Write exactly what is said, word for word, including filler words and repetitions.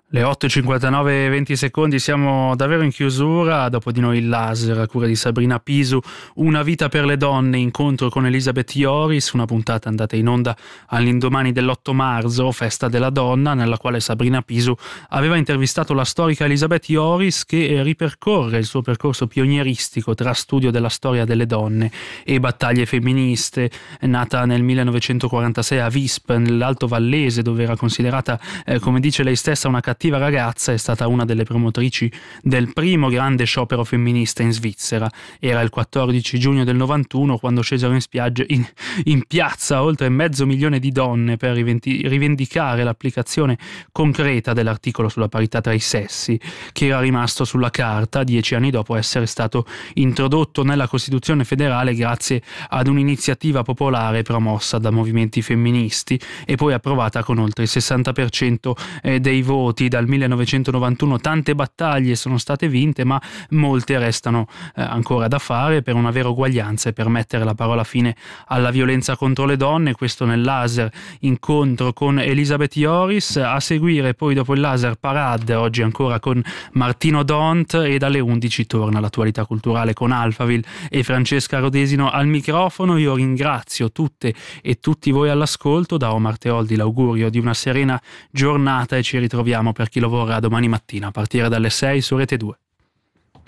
Le otto e cinquantanove e venti secondi, siamo davvero in chiusura. Dopo di noi il laser a cura di Sabrina Pisu, Una vita per le donne, incontro con Elisabeth Joris, una puntata andata in onda all'indomani dell'otto marzo, festa della donna, nella quale Sabrina Pisu aveva intervistato la storica Elisabeth Joris, che ripercorre il suo percorso pionieristico tra studio della storia delle donne e battaglie femministe. Nata nel millenovecentoquarantasei a Visp, nell'Alto Vallese, dove era considerata, eh, come dice lei stessa, una cattiva ragazza, è stata una delle promotrici del primo grande sciopero femminista in Svizzera. Era il quattordici giugno del novantuno, quando scesero in spiaggia in, in piazza oltre mezzo milione di donne per rivendi, rivendicare l'applicazione concreta dell'articolo sulla parità tra i sessi, che era rimasto sulla carta dieci anni dopo essere stato introdotto nella Costituzione federale grazie ad un'iniziativa popolare promossa da movimenti femministi e poi approvata con oltre il sessanta per cento dei voti. Dal millenovecentonovantuno tante battaglie sono state vinte, ma molte restano eh, ancora da fare per una vera uguaglianza e per mettere la parola fine alla violenza contro le donne. Questo nel laser incontro con Elisabeth Joris. A seguire poi, dopo il laser, Parade, oggi ancora con Martino Dont, e dalle undici torna l'attualità culturale con Alphaville e Francesca Rodesino al microfono. Io ringrazio tutte e tutti voi all'ascolto. Da Omar Teoldi l'augurio di una serena giornata e ci ritroviamo, per chi lo vorrà, domani mattina a partire dalle sei su Rete due.